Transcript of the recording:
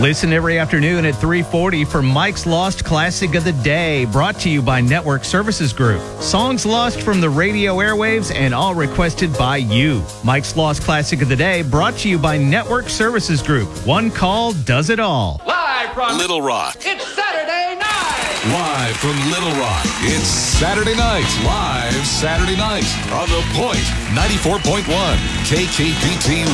Listen every afternoon at 3:40 for Mike's Lost Classic of the Day, brought to you by Network Services Group. Songs lost from the radio airwaves and all requested by you. Mike's Lost Classic of the Day, brought to you by Network Services Group. One call does it all. Live from Little Rock. It's Saturday night. Live from Little Rock. It's Saturday night. Live Saturday night on The Point. 94.1 KKPT